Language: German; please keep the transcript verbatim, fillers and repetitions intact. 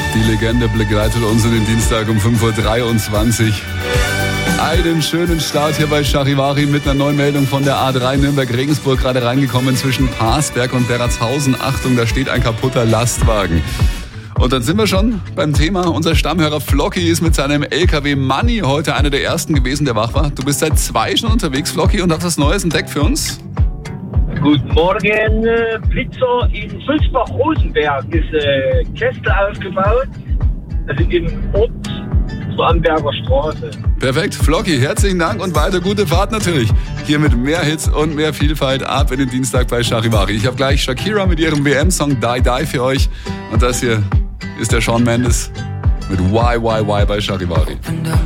Die Legende begleitet uns in den Dienstag um fünf Uhr dreiundzwanzig. Einen schönen Start hier bei Charivari mit einer neuen Meldung von der A drei Nürnberg-Regensburg, gerade reingekommen zwischen Parsberg und Berratshausen. Achtung, da steht ein kaputter Lastwagen. Und dann sind wir schon beim Thema. Unser Stammhörer Flocky ist mit seinem L K W Money heute einer der ersten gewesen, der wach war. Du bist seit zwei schon unterwegs, Flocky, und hast was Neues entdeckt für uns? Guten Morgen, Blitzer in Sulzbach-Rosenberg ist äh, Kessel aufgebaut, also im Ort zur Amberger Straße. Perfekt, Flocky, herzlichen Dank und weiter gute Fahrt natürlich. Hier mit mehr Hits und mehr Vielfalt ab in den Dienstag bei Charivari. Ich habe gleich Shakira mit ihrem W M-Song Die Die für euch und das hier ist der Shawn Mendes mit Why Why Why bei Charivari.